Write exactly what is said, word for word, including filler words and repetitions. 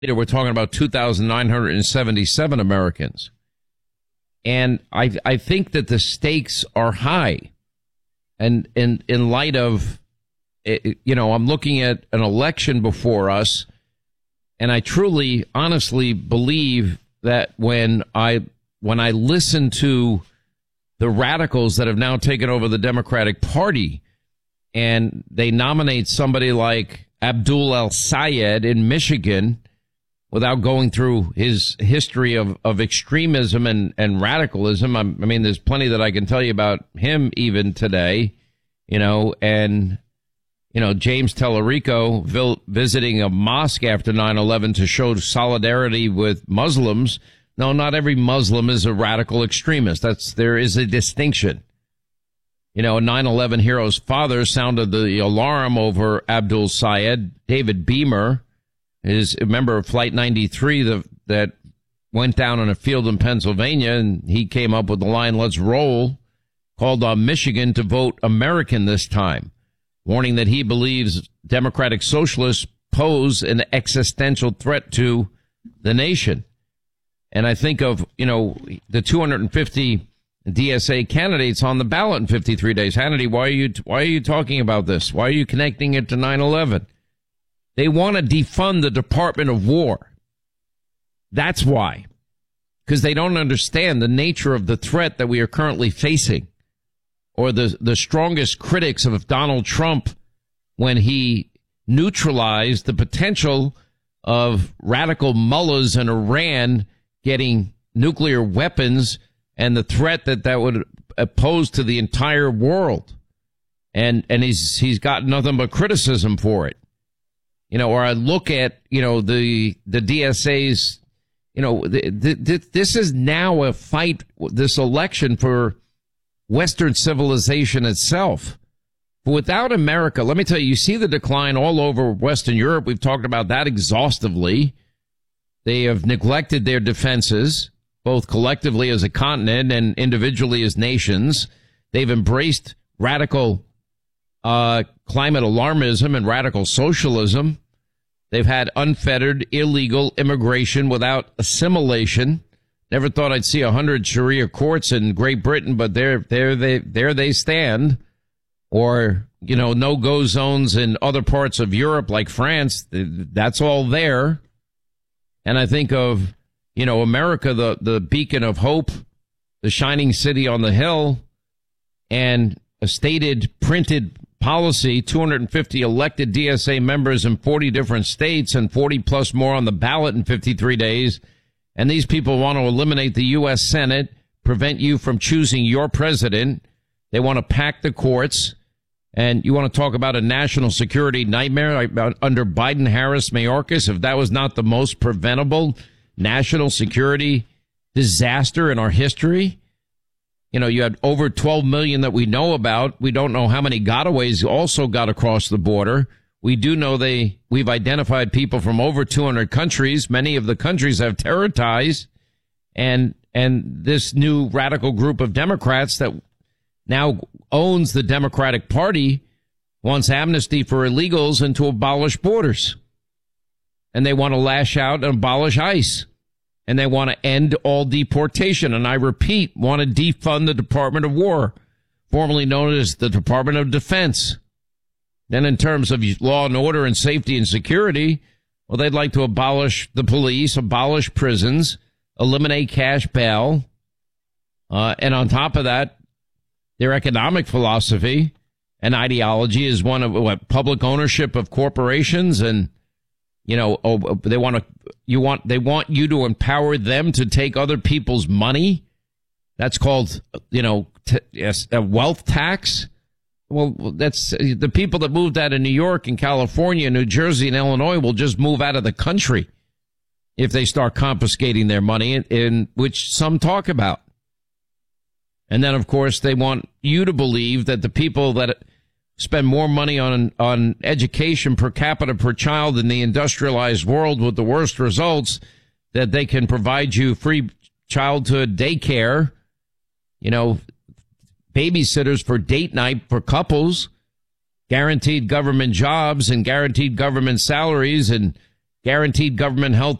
We're talking about two thousand nine hundred seventy-seven Americans. And I I think that the stakes are high. And in, in light of, you know, I'm looking at an election before us, and I truly, honestly believe that when I when I listen to the radicals that have now taken over the Democratic Party, and they nominate somebody like Abdul El-Sayed in Michigan, without going through his history of, of extremism and, and radicalism. I, I mean, there's plenty that I can tell you about him even today, you know, and, you know, James Tallarico vil- visiting a mosque after nine eleven to show solidarity with Muslims. No, not every Muslim is a radical extremist. That's, there is a distinction. You know, a nine eleven hero's father sounded the alarm over Abdul Sayed. David Beamer is a member of Flight ninety-three that, that went down on a field in Pennsylvania, and he came up with the line, "Let's roll," called on Michigan to vote American this time, warning that he believes democratic socialists pose an existential threat to the nation. And I think of, you know, the two hundred fifty D S A candidates on the ballot in fifty-three days. Hannity, why are you, why are you talking about this? Why are you connecting it to nine eleven? They want to defund the Department of War. That's why. Because they don't understand the nature of the threat that we are currently facing. Or the, the strongest critics of Donald Trump when he neutralized the potential of radical mullahs in Iran getting nuclear weapons and the threat that that would pose to the entire world. And, and he's, he's got nothing but criticism for it. You know, or I look at, you know, the, the D S A's, you know, the, the, the, this is now a fight, this election, for Western civilization itself. But without America, let me tell you, you see the decline all over Western Europe. We've talked about that exhaustively. They have neglected their defenses, both collectively as a continent and individually as nations. They've embraced radical uh climate alarmism and radical socialism. They've had unfettered, illegal immigration without assimilation. Never thought I'd see a hundred Sharia courts in Great Britain, but there, there they, there they stand. Or, you know, no-go zones in other parts of Europe like France. That's all there. And I think of, you know, America, the, the beacon of hope, the shining city on the hill, and a stated printed policy, two hundred fifty elected D S A members in forty different states and forty plus more on the ballot in fifty-three days. And these people want to eliminate the U S Senate, prevent you from choosing your president. They want to pack the courts. And you want to talk about a national security nightmare under Biden, Harris, Mayorkas? If that was not the most preventable national security disaster in our history. You know, you had over twelve million that we know about. We don't know how many gotaways also got across the border. We do know they, we've identified people from over two hundred countries. Many of the countries have terror ties. And, and this new radical group of Democrats that now owns the Democratic Party wants amnesty for illegals and to abolish borders. And they want to lash out and abolish ICE. And they want to end all deportation. And I repeat, want to defund the Department of War, formerly known as the Department of Defense. Then in terms of law and order and safety and security, well, they'd like to abolish the police, abolish prisons, eliminate cash bail. Uh, and on top of that, their economic philosophy and ideology is one of what, public ownership of corporations. And, you know, oh, they want to, you want, they want you to empower them to take other people's money. That's called, you know, t- yes, a wealth tax. Well, that's the people that moved out of New York and California, New Jersey and Illinois will just move out of the country if they start confiscating their money, in, in which some talk about. And then, of course, they want you to believe that the people that spend more money on on education per capita per child in the industrialized world with the worst results, that they can provide you free childhood daycare, you know, babysitters for date night for couples, guaranteed government jobs and guaranteed government salaries, and guaranteed government health